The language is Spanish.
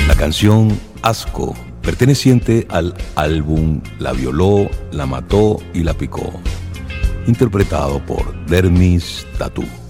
La canción Asco, perteneciente al álbum La violó, la mató y la picó, interpretado por Dermis Tatú.